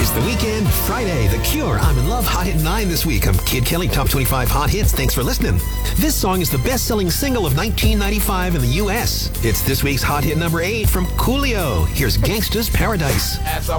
It's the weekend, Friday, The Cure, I'm in Love, Hot Hit 9 this week. I'm Kid Kelly, Top 25 Hot Hits. Thanks for listening. This song is the best-selling single of 1995 in the U.S. It's this week's Hot Hit number 8 from Coolio. Here's Gangsta's Paradise.